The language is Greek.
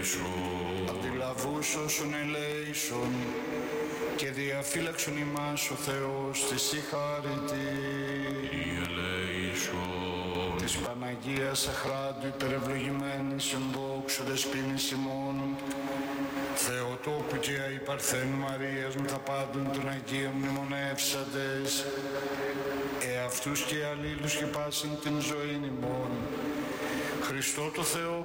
Αντιλαβούς όσων ελέησον και διαφύλαξον ημάς ο Θεός της συγχαρητή. Της Παναγίας Αχράντου υπερευλογημένης εν δόξου δεσποίνης ημών, Θεοτόπου και αϊπαρθένου Μαρίας με τα πάντων των Αγίων μνημονεύσαντες, εαυτούς και αλλήλους και πάσιν την ζωήν ημών, Χριστό το Θεό